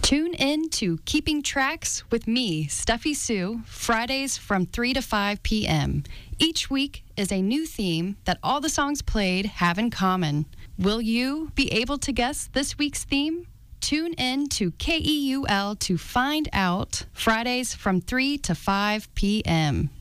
Tune in to Keeping Tracks with me, Steffi Sue, Fridays from 3 to 5 p.m. Each week is a new theme that all the songs played have in common. Will you be able to guess this week's theme? Tune in to KEUL to find out, Fridays from 3 to 5 p.m.